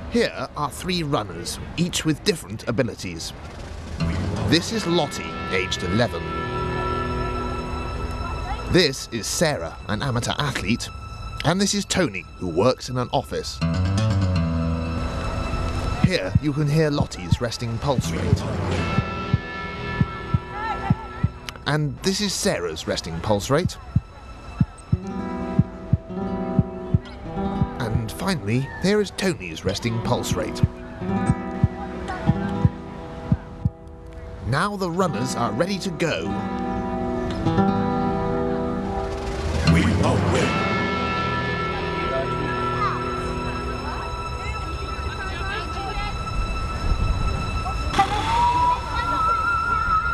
Here are 3 runners, each with different abilities. This is Lottie, aged 11. This is Sarah, an amateur athlete. And this is Tony, who works in an office. Here you can hear Lottie's resting pulse rate. And this is Sarah's resting pulse rate. And finally, here is Tony's resting pulse rate. Now the runners are ready to go. We will win!